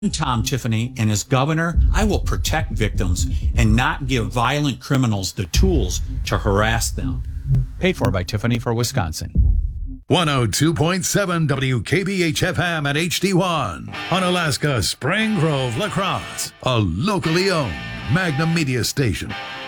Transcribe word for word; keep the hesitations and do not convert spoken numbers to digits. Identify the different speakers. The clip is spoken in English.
Speaker 1: Tom Tiffany, and as governor, I will protect victims and not give violent criminals the tools to harass them. Paid for by Tiffany for Wisconsin.
Speaker 2: one oh two point seven W K B H F M at H D one on Alaska's Spring Grove La Crosse, a locally owned Magnum Media station.